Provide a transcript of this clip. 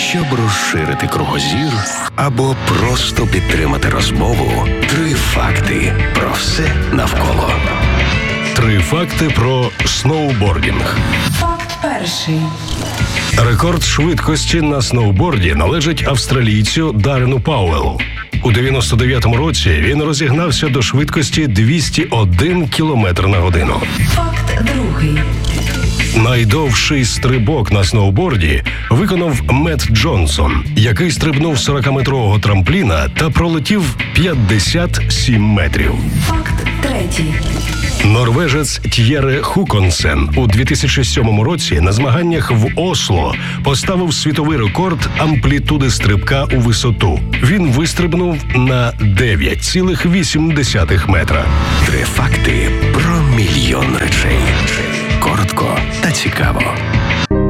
Щоб розширити кругозір або просто підтримати розмову, 3 факти про все навколо. 3 факти про сноубордінг. Факт перший. Рекорд швидкості на сноуборді належить австралійцю Даррену Пауелу. У 99-му році він розігнався до швидкості 201 км на годину. Факт другий. Найдовший стрибок на сноуборді виконав Мет Джонсон, який стрибнув з 40-метрового трампліна та пролетів 57 метрів. Факт третій. Норвежець Т'єре Хуконсен у 2007 році на змаганнях в Осло поставив світовий рекорд амплітуди стрибка у висоту. Він вистрибнув на 9,8 метра. 3 факти про мільйон речей. Коротко та цікаво.